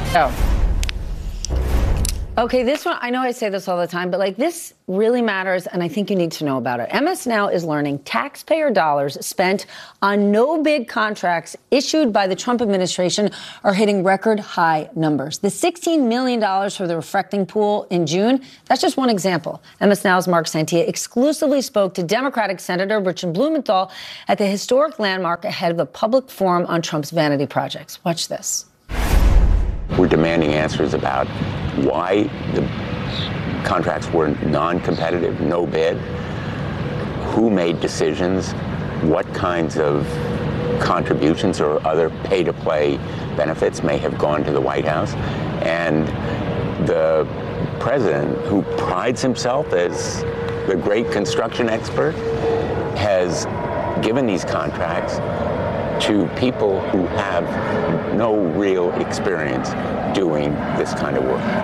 Oh. Okay, this one, I know I say this all the time, but like this really matters, and I think you need to know about it. MS Now is learning taxpayer dollars spent on no-bid contracts issued by the Trump administration are hitting record high numbers. The $16 million for the reflecting pool in June, that's just one example. MS Now's Mark Santia exclusively spoke to Democratic Senator Richard Blumenthal at the historic landmark ahead of a public forum on Trump's vanity projects. Watch this. We're demanding answers about why the contracts were non-competitive, no bid, who made decisions, what kinds of contributions or other pay-to-play benefits may have gone to the White House. And the president, who prides himself as the great construction expert, has given these contracts to people who have no real experience doing this kind of work.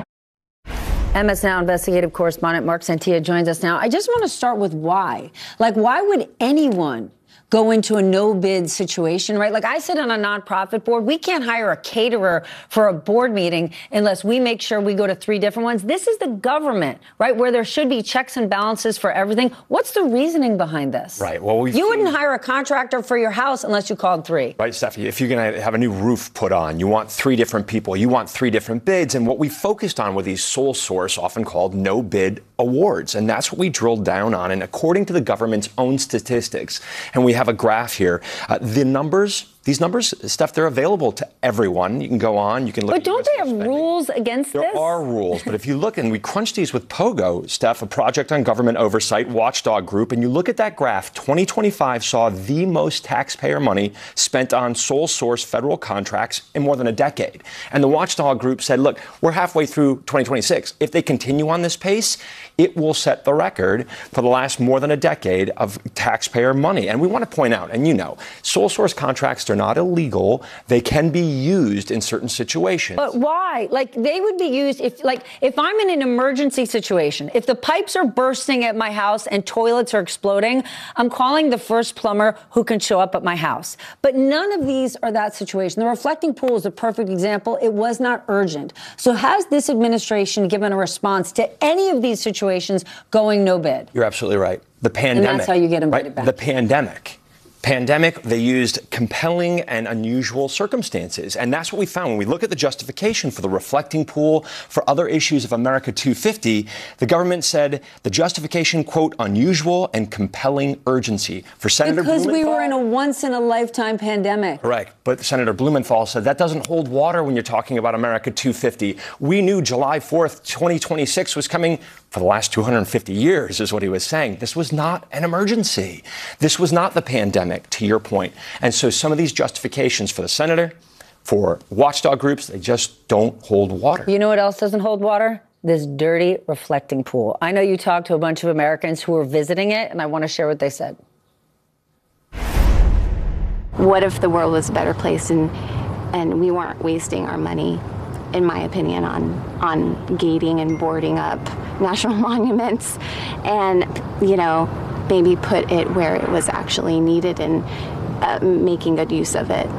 MS Now investigative correspondent Mark Santia joins us now. I just want to start with why. Like, why would anyone go into a no-bid situation, right? Like I sit on a nonprofit board. We can't hire a caterer for a board meeting unless we make sure we go to 3 different ones. This is the government, right, where there should be checks and balances for everything. What's the reasoning behind this? Right. Well, you wouldn't hire a contractor for your house unless you called 3. Right, Steffi. If you're going to have a new roof put on, you want 3 different people. You want 3 different bids. And what we focused on were these sole source, often called no-bid awards. And that's what we drilled down on. And according to the government's own statistics, and we have a graph here, these numbers, Steph, they're available to everyone. You can go on, you can look at. But don't they have rules against this? There are rules, but if you look, and we crunched these with POGO, Steph, a Project on Government Oversight watchdog group, and you look at that graph, 2025 saw the most taxpayer money spent on sole source federal contracts in more than a decade. And the watchdog group said, look, we're halfway through 2026. If they continue on this pace, it will set the record for the last more than a decade of taxpayer money. And we want to point out, and you know, sole source contracts are not illegal. They can be used in certain situations. But why? Like, they would be used if I'm in an emergency situation, if the pipes are bursting at my house and toilets are exploding, I'm calling the first plumber who can show up at my house. But none of these are that situation. The reflecting pool is a perfect example. It was not urgent. So has this administration given a response to any of these situations going no bid? You're absolutely right. The pandemic. And that's how you get invited back. The pandemic, they used compelling and unusual circumstances. And that's what we found when we look at the justification for the reflecting pool, for other issues of America 250. The government said the justification, quote, unusual and compelling urgency. For Senator Blumenthal, we were in a once-in-a-lifetime pandemic. Correct. But Senator Blumenthal said that doesn't hold water when you're talking about America 250. We knew July 4th, 2026 was coming for the last 250 years, is what he was saying. This was not an emergency. This was not the pandemic, to your point. And so some of these justifications for the senator, for watchdog groups, they just don't hold water. You know what else doesn't hold water? This dirty reflecting pool. I know you talked to a bunch of Americans who were visiting it, and I want to share what they said. What if the world was a better place and we weren't wasting our money, in my opinion, on gating and boarding up national monuments, and, you know, maybe put it where it was actually needed and making good use of it.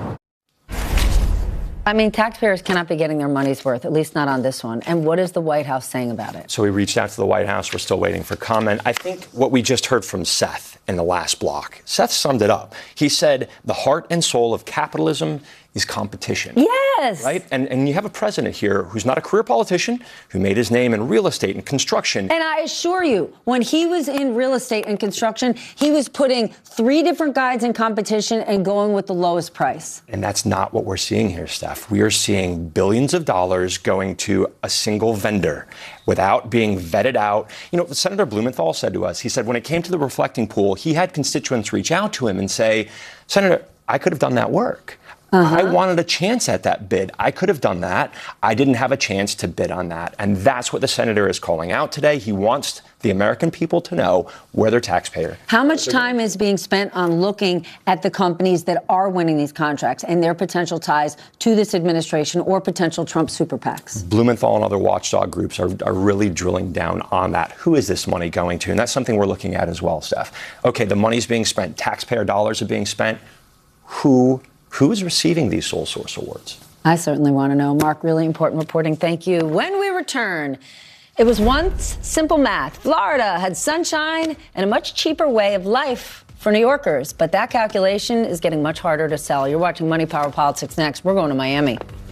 I mean, taxpayers cannot be getting their money's worth, at least not on this one. And what is the White House saying about it? So we reached out to the White House. We're still waiting for comment. I think what we just heard from Seth in the last block, Seth summed it up. He said the heart and soul of capitalism is competition. Yes. Right? And you have a president here who's not a career politician, who made his name in real estate and construction. And I assure you, when he was in real estate and construction, he was putting 3 different guys in competition and going with the lowest price. And that's not what we're seeing here, Steph. We are seeing billions of dollars going to a single vendor without being vetted out. You know, Senator Blumenthal said to us, he said when it came to the reflecting pool, he had constituents reach out to him and say, Senator, I could have done that work. I wanted a chance at that bid. I could have done that. I didn't have a chance to bid on that. And that's what the senator is calling out today. He wants the American people to know where their taxpayer. How much time is being spent on looking at the companies that are winning these contracts and their potential ties to this administration or potential Trump super PACs? Blumenthal and other watchdog groups are really drilling down on that. Who is this money going to? And that's something we're looking at as well, Steph. Okay, the money's being spent. Taxpayer dollars are being spent. Who is receiving these sole source awards? I certainly want to know. Mark, really important reporting. Thank you. When we return, it was once simple math. Florida had sunshine and a much cheaper way of life for New Yorkers. But that calculation is getting much harder to sell. You're watching Money, Power, Politics next. We're going to Miami.